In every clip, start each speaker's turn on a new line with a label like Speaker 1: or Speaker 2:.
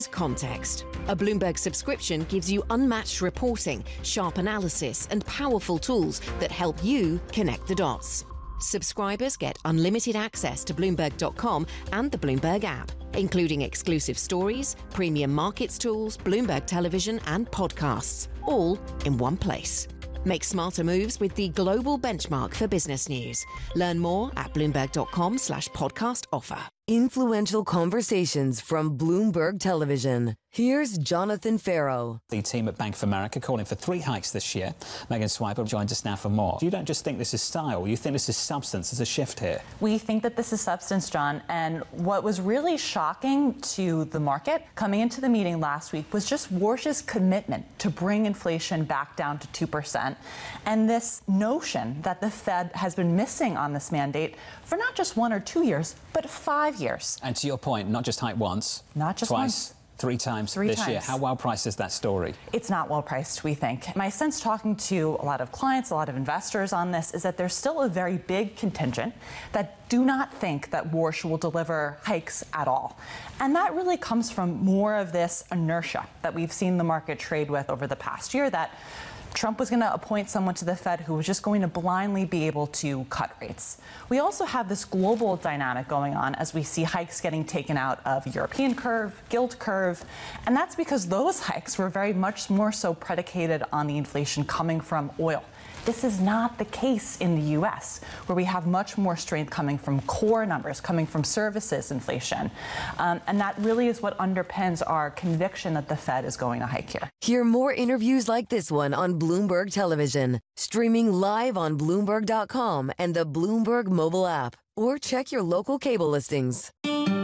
Speaker 1: Context. A Bloomberg subscription gives you unmatched reporting, sharp analysis, and powerful tools that help you connect the dots. Subscribers get unlimited access to Bloomberg.com and the Bloomberg app, including exclusive stories, premium markets tools, Bloomberg television, and podcasts, all in one place. Make smarter moves with the global benchmark for business news. Learn more at Bloomberg.com/podcast offer.
Speaker 2: Influential conversations from Bloomberg Television. Here's Jonathan Farrow.
Speaker 3: The team at Bank of America calling for 3 hikes this year. Megan Swiper joins us now for more. You don't just think this is style, you think this is substance. There's a shift here.
Speaker 4: We think that this is substance, John. And what was really shocking to the market coming into the meeting last week was just Warsh's commitment to bring inflation back down to 2%. And this notion that the Fed has been missing on this mandate for not just 1 or 2 years, but 5 years.
Speaker 3: And to your point, not just hike once,
Speaker 4: not just
Speaker 3: twice.
Speaker 4: Once.
Speaker 3: 3 times this year. How well priced is that story?
Speaker 4: It's not well priced, we think. My sense talking to a lot of clients, a lot of investors on this, is that there's still a very big contingent that do not think that Warsh will deliver hikes at all. And that really comes from more of this inertia that we've seen the market trade with over the past year, that Trump was going to appoint someone to the Fed who was just going to blindly be able to cut rates. We also have this global dynamic going on as we see hikes getting taken out of European curve, gilt curve, and that's because those hikes were very much more so predicated on the inflation coming from oil. This is not the case in the U.S., where we have much more strength coming from core numbers, coming from services inflation. And that really is what underpins our conviction that the Fed is going to hike here.
Speaker 2: Hear more interviews like this one on Bloomberg Television, streaming live on Bloomberg.com and the Bloomberg mobile app, or check your local cable listings.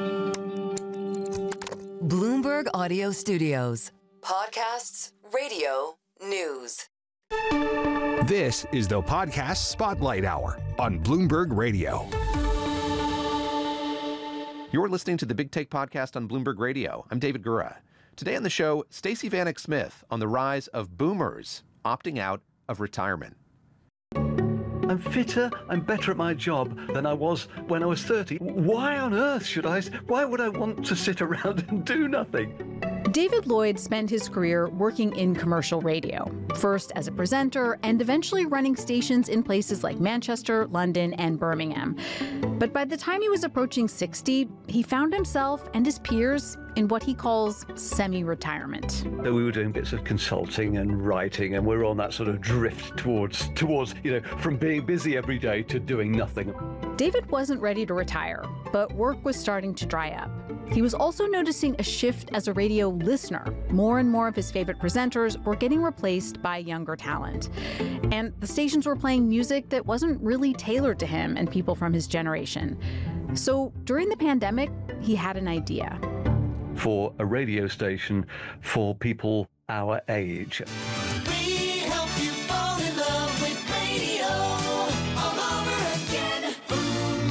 Speaker 2: Bloomberg Audio Studios. Podcasts, radio, news.
Speaker 5: This is the Podcast Spotlight Hour on Bloomberg Radio.
Speaker 6: You're listening to the Big Take podcast on Bloomberg Radio. I'm David Gura. Today on the show, Stacey Vanek Smith on the rise of boomers opting out of retirement.
Speaker 7: I'm fitter, I'm better at my job than I was when I was 30. Why on earth why would I want to sit around and do nothing?
Speaker 8: David Lloyd spent his career working in commercial radio, first as a presenter and eventually running stations in places like Manchester, London, and Birmingham. But by the time he was approaching 60, he found himself and his peers in what he calls semi-retirement.
Speaker 7: So we were doing bits of consulting and writing, and we were on that sort of drift towards, from being busy every day to doing nothing.
Speaker 8: David wasn't ready to retire, but work was starting to dry up. He was also noticing a shift as a radio listener. More and more of his favorite presenters were getting replaced by younger talent. And the stations were playing music that wasn't really tailored to him and people from his generation. So during the pandemic, he had an idea.
Speaker 7: For a radio station for people our age.
Speaker 9: We help you fall in love with radio all over again. Boom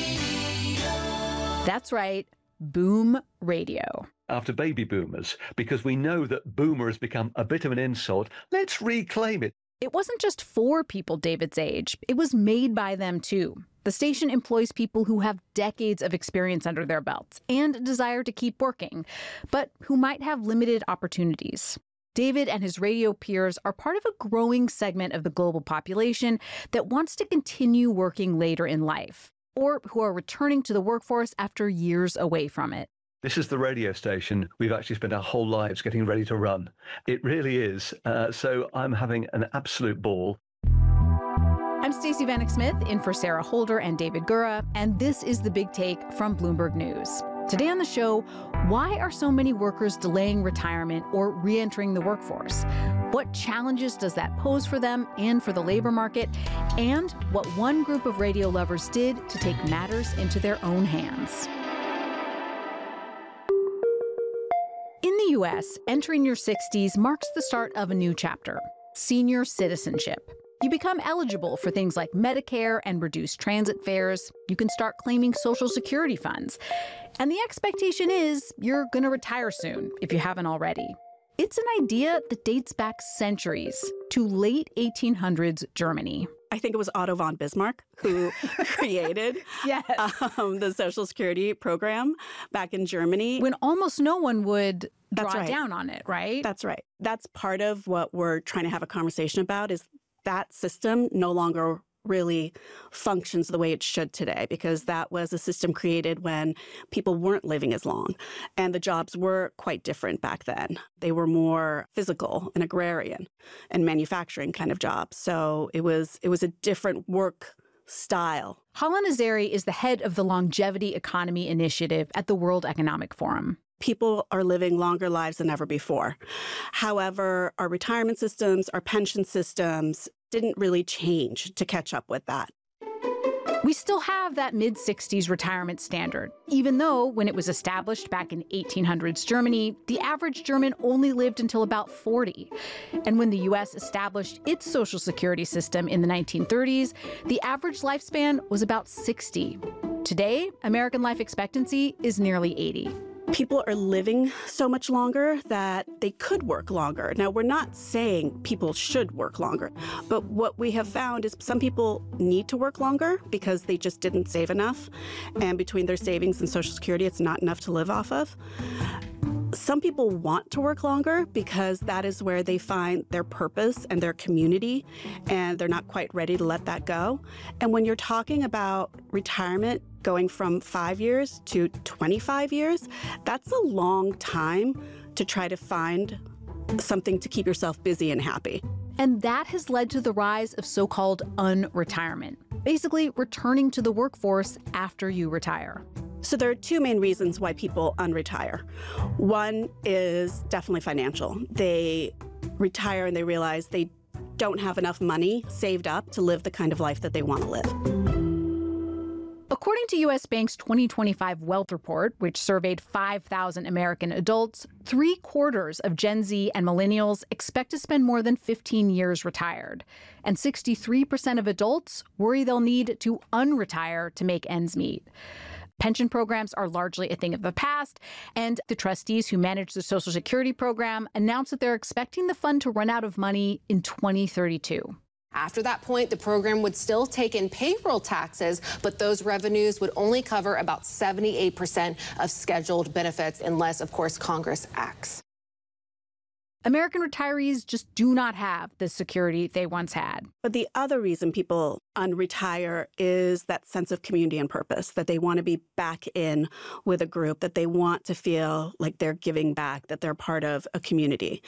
Speaker 9: Radio.
Speaker 8: That's right. Boom Radio.
Speaker 7: After baby boomers, because we know that boomer has become a bit of an insult, let's reclaim it.
Speaker 8: It wasn't just for people David's age. It was made by them, too. The station employs people who have decades of experience under their belts and a desire to keep working, but who might have limited opportunities. David and his radio peers are part of a growing segment of the global population that wants to continue working later in life, or who are returning to the workforce after years away from it.
Speaker 7: This is the radio station we've actually spent our whole lives getting ready to run. It really is. So I'm having an absolute ball.
Speaker 8: I'm Stacey Vanek Smith, in for Sarah Holder and David Gura, and this is The Big Take from Bloomberg News. Today on the show, why are so many workers delaying retirement or re-entering the workforce? What challenges does that pose for them and for the labor market? And what one group of radio lovers did to take matters into their own hands. In the U.S., entering your 60s marks the start of a new chapter, senior citizenship. You become eligible for things like Medicare and reduced transit fares. You can start claiming Social Security funds. And the expectation is you're going to retire soon, if you haven't already. It's an idea that dates back centuries to late 1800s Germany.
Speaker 10: I think it was Otto von Bismarck who created the Social Security program back in Germany.
Speaker 8: When almost no one would draw down on it, right?
Speaker 10: That's right. That's part of what we're trying to have a conversation about, is that system no longer really functions the way it should today, because that was a system created when people weren't living as long and the jobs were quite different back then. They were more physical and agrarian and manufacturing kind of jobs. So it was a different work style.
Speaker 8: Hala Nazary is the head of the Longevity Economy Initiative at the World Economic Forum.
Speaker 10: People are living longer lives than ever before. However, our retirement systems, our pension systems didn't really change to catch up with that.
Speaker 8: We still have that mid-60s retirement standard, even though when it was established back in 1800s Germany, the average German only lived until about 40. And when the U.S. established its Social Security system in the 1930s, the average lifespan was about 60. Today, American life expectancy is nearly 80.
Speaker 10: People are living so much longer that they could work longer. Now, we're not saying people should work longer, but what we have found is some people need to work longer because they just didn't save enough. And between their savings and Social Security, it's not enough to live off of. Some people want to work longer because that is where they find their purpose and their community, and they're not quite ready to let that go. And when you're talking about retirement going from 5 years to 25 years, that's a long time to try to find something to keep yourself busy and happy.
Speaker 8: And that has led to the rise of so-called unretirement, basically returning to the workforce after you retire.
Speaker 10: So there are two main reasons why people unretire. One is definitely financial. They retire and they realize they don't have enough money saved up to live the kind of life that they want to live.
Speaker 8: According to U.S. Bank's 2025 Wealth Report, which surveyed 5,000 American adults, 3/4 of Gen Z and millennials expect to spend more than 15 years retired. And 63% of adults worry they'll need to unretire to make ends meet. Pension programs are largely a thing of the past, and the trustees who manage the Social Security program announced that they're expecting the fund to run out of money in 2032.
Speaker 11: After that point, the program would still take in payroll taxes, but those revenues would only cover about 78% of scheduled benefits, unless, of course, Congress acts.
Speaker 8: American retirees just do not have the security they once had.
Speaker 10: But the other reason people unretire is that sense of community and purpose, that they want to be back in with a group, that they want to feel like they're giving back, that they're part of a community.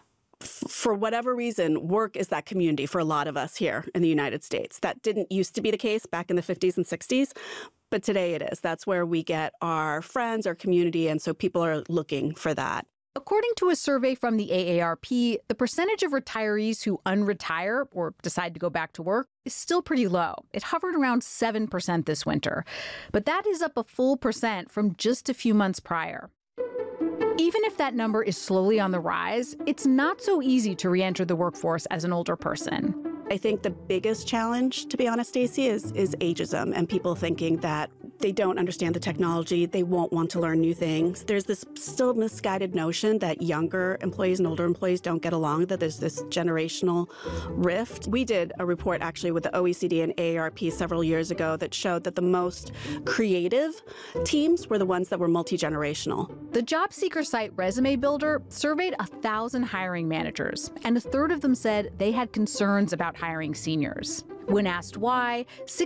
Speaker 10: For whatever reason, work is that community for a lot of us here in the United States. That didn't used to be the case back in the 50s and 60s, but today it is. That's where we get our friends, our community, and so people are looking for that.
Speaker 8: According to a survey from the AARP, the percentage of retirees who unretire or decide to go back to work is still pretty low. It hovered around 7% this winter, but that is up a full percent from just a few months prior. Even if that number is slowly on the rise, it's not so easy to re-enter the workforce as an older person.
Speaker 10: I think the biggest challenge, to be honest, Stacey, is ageism and people thinking that they don't understand the technology, they won't want to learn new things. There's this still misguided notion that younger employees and older employees don't get along, that there's this generational rift. We did a report actually with the OECD and AARP several years ago that showed that the most creative teams were the ones that were multi-generational.
Speaker 8: The job seeker site Resume Builder surveyed 1,000 hiring managers, and 1/3 of them said they had concerns about hiring seniors. When asked why,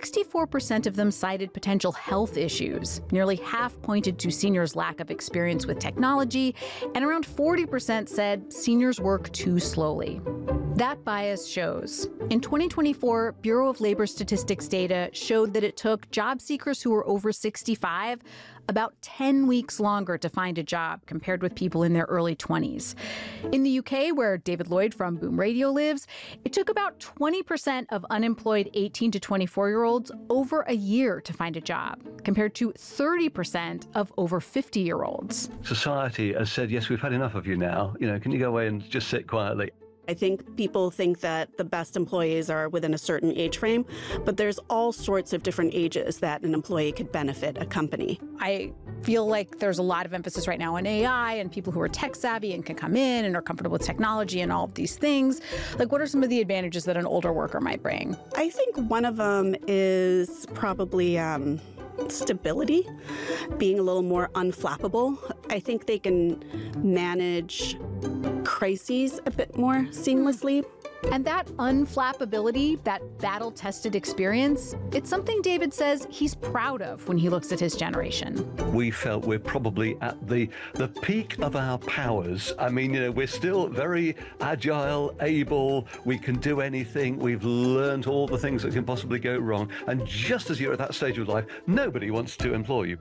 Speaker 8: 64% of them cited potential health issues. Nearly half pointed to seniors' lack of experience with technology, and around 40% said seniors work too slowly. That bias shows. In 2024, Bureau of Labor Statistics data showed that it took job seekers who were over 65 about 10 weeks longer to find a job compared with people in their early 20s. In the UK, where David Lloyd from Boom Radio lives, it took about 20% of unemployed 18 to 24-year-olds over a year to find a job, compared to 30% of over 50-year-olds.
Speaker 7: Society has said, yes, we've had enough of you now. Can you go away and just sit quietly?
Speaker 10: I think people think that the best employees are within a certain age frame, but there's all sorts of different ages that an employee could benefit a company.
Speaker 8: I feel like there's a lot of emphasis right now on AI and people who are tech savvy and can come in and are comfortable with technology and all of these things. Like, what are some of the advantages that an older worker might bring?
Speaker 10: I think one of them is probably stability, being a little more unflappable. I think they can manage crises a bit more seamlessly.
Speaker 8: And that unflappability, that battle-tested experience, it's something David says he's proud of when he looks at his generation.
Speaker 7: We felt we're probably at the peak of our powers. I mean, we're still very agile, able, we can do anything. We've learned all the things that can possibly go wrong. And just as you're at that stage of life, nobody wants to employ you.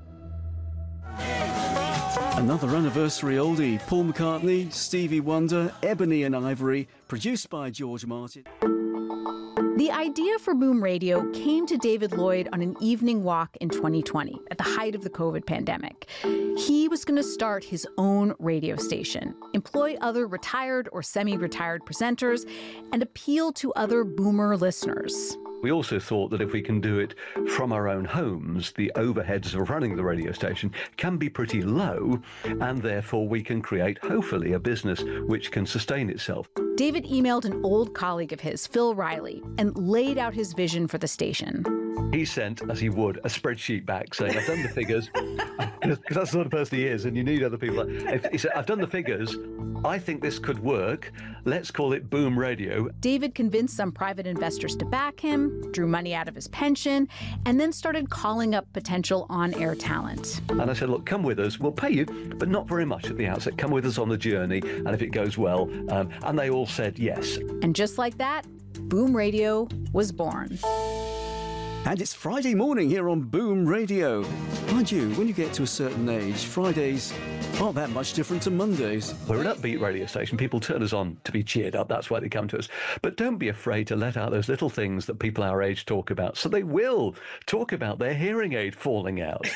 Speaker 12: Another anniversary oldie, Paul McCartney, Stevie Wonder, Ebony and Ivory, produced by George Martin.
Speaker 8: The idea for Boom Radio came to David Lloyd on an evening walk in 2020, at the height of the COVID pandemic. He was going to start his own radio station, employ other retired or semi-retired presenters, and appeal to other boomer listeners.
Speaker 7: We also thought that if we can do it from our own homes, the overheads of running the radio station can be pretty low, and therefore we can create, hopefully, a business which can sustain itself.
Speaker 8: David emailed an old colleague of his, Phil Riley, and laid out his vision for the station.
Speaker 7: He sent, as he would, a spreadsheet back saying, I've done the figures, because that's the sort of person he is, and you need other people. He said, I've done the figures, I think this could work, let's call it Boom Radio.
Speaker 8: David convinced some private investors to back him, drew money out of his pension, and then started calling up potential on-air talent.
Speaker 7: And I said, look, come with us, we'll pay you, but not very much at the outset. Come with us on the journey, and if it goes well. And they all said yes.
Speaker 8: And just like that, Boom Radio was born.
Speaker 12: And it's Friday morning here on Boom Radio. Mind you, when you get to a certain age, Fridays aren't that much different to Mondays.
Speaker 7: We're an upbeat radio station. People turn us on to be cheered up. That's why they come to us. But don't be afraid to let out those little things that people our age talk about. So they will talk about their hearing aid falling out.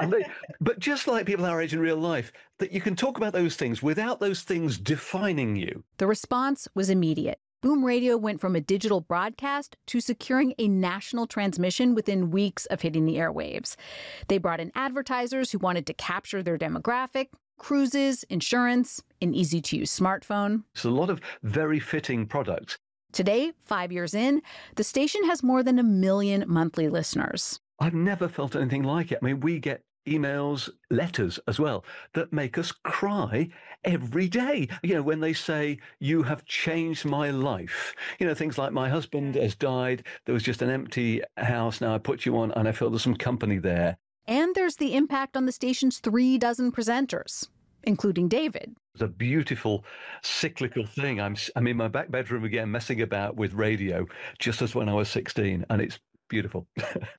Speaker 7: But just like people our age in real life, that you can talk about those things without those things defining you.
Speaker 8: The response was immediate. Boom Radio went from a digital broadcast to securing a national transmission within weeks of hitting the airwaves. They brought in advertisers who wanted to capture their demographic, cruises, insurance, an easy-to-use smartphone.
Speaker 7: It's a lot of very fitting products.
Speaker 8: Today, 5 years in, the station has more than 1 million monthly listeners.
Speaker 7: I've never felt anything like it. I mean, we get emails, letters as well, that make us cry every day. When they say, you have changed my life. Things like, my husband has died, there was just an empty house, now I put you on and I feel there's some company there.
Speaker 8: And there's the impact on the station's 3 dozen presenters, including David.
Speaker 7: It's a beautiful cyclical thing. I'm in my back bedroom again, messing about with radio, just as when I was 16, and it's beautiful.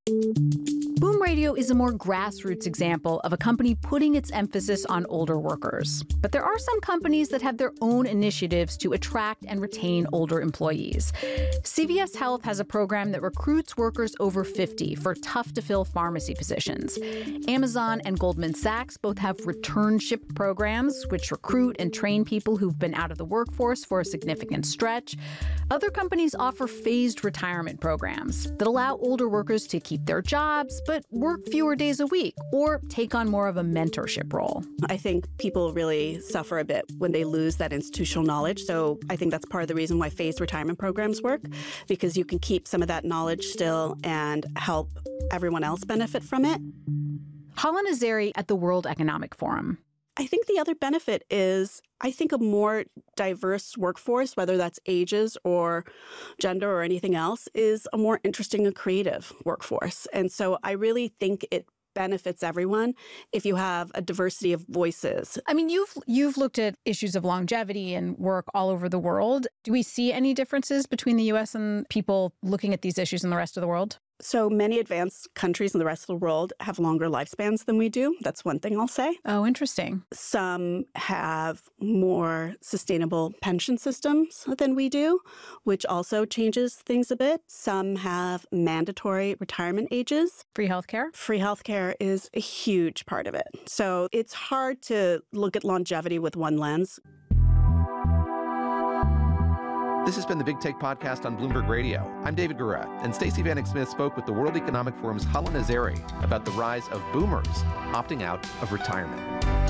Speaker 8: Boom Radio is a more grassroots example of a company putting its emphasis on older workers. But there are some companies that have their own initiatives to attract and retain older employees. CVS Health has a program that recruits workers over 50 for tough-to-fill pharmacy positions. Amazon and Goldman Sachs both have returnship programs, which recruit and train people who've been out of the workforce for a significant stretch. Other companies offer phased retirement programs that allow older workers to keep their jobs, but work fewer days a week or take on more of a mentorship role.
Speaker 10: I think people really suffer a bit when they lose that institutional knowledge. So I think that's part of the reason why phased retirement programs work, because you can keep some of that knowledge still and help everyone else benefit from it.
Speaker 8: Hala Nazari at the World Economic Forum.
Speaker 10: I think the other benefit is, I think, a more diverse workforce, whether that's ages or gender or anything else, is a more interesting and creative workforce. And so I really think it benefits everyone if you have a diversity of voices.
Speaker 8: I mean, you've looked at issues of longevity and work all over the world. Do we see any differences between the U.S. and people looking at these issues in the rest of the world?
Speaker 10: So many advanced countries in the rest of the world have longer lifespans than we do. That's one thing I'll say.
Speaker 8: Oh, interesting.
Speaker 10: Some have more sustainable pension systems than we do, which also changes things a bit. Some have mandatory retirement ages.
Speaker 8: Free healthcare?
Speaker 10: Free healthcare is a huge part of it. So it's hard to look at longevity with one lens.
Speaker 6: This has been the Big Take Podcast on Bloomberg Radio. I'm David Gura, and Stacey Vanek Smith spoke with the World Economic Forum's Hala Nazari about the rise of boomers opting out of retirement.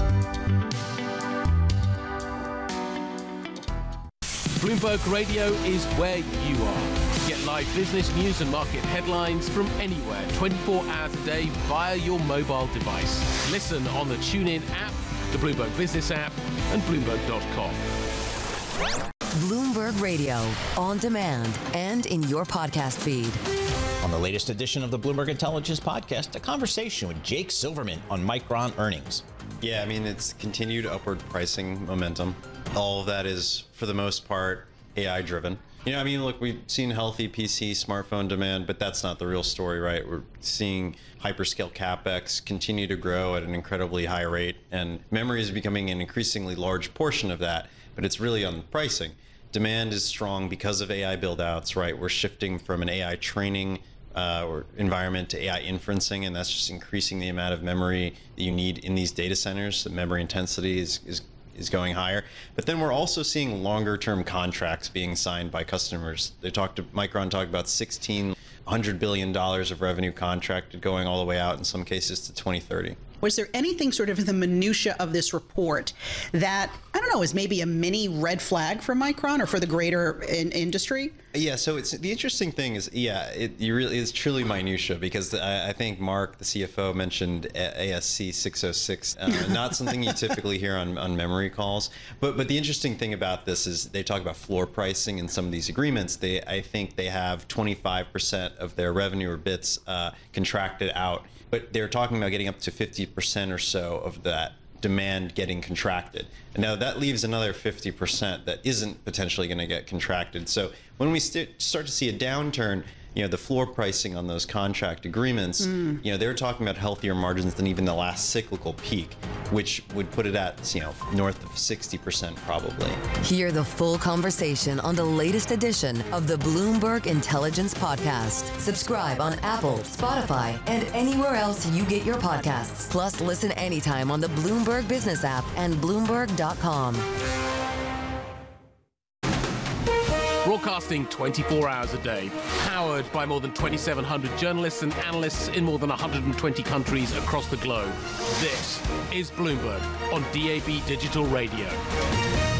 Speaker 13: Bloomberg Radio is where you are. Get live business news and market headlines from anywhere, 24 hours a day via your mobile device. Listen on the TuneIn app, the Bloomberg Business app, and Bloomberg.com.
Speaker 2: Bloomberg Radio, on demand and in your podcast feed.
Speaker 14: On the latest edition of the Bloomberg Intelligence Podcast, a conversation with Jake Silverman on Micron earnings.
Speaker 15: Yeah, I mean, it's continued upward pricing momentum. All of that is, for the most part, AI driven. You know, I mean, look, we've seen healthy PC smartphone demand, but that's not the real story, right? We're seeing hyperscale CapEx continue to grow at an incredibly high rate, and memory is becoming an increasingly large portion of that, but it's really on pricing. Demand is strong because of AI build-outs, right? We're shifting from an AI training or environment to AI inferencing, and that's just increasing the amount of memory that you need in these data centers. The memory intensity is going higher. But then we're also seeing longer-term contracts being signed by customers. Micron talked about $1,600 billion of revenue contracted going all the way out, in some cases, to 2030.
Speaker 16: Was there anything sort of in the minutia of this report that, I don't know, is maybe a mini red flag for Micron or for the greater industry?
Speaker 15: Yeah, so the interesting thing is, it really is truly minutia, because I think Mark, the CFO, mentioned ASC 606, not something you typically hear on memory calls. But the interesting thing about this is they talk about floor pricing in some of these agreements. I think they have 25% of their revenue or bits contracted out. But they're talking about getting up to 50% or so of that demand getting contracted. And now that leaves another 50% that isn't potentially going to get contracted. So when we start to see a downturn, you know, the floor pricing on those contract agreements, you know, they're talking about healthier margins than even the last cyclical peak, which would put it at, you know, north of 60% probably.
Speaker 2: Hear the full conversation on the latest edition of the Bloomberg Intelligence Podcast. Subscribe on Apple, Spotify, and anywhere else you get your podcasts. Plus, listen anytime on the Bloomberg Business app and Bloomberg.com.
Speaker 13: Broadcasting 24 hours a day, powered by more than 2,700 journalists and analysts in more than 120 countries across the globe. This is Bloomberg on DAB Digital Radio.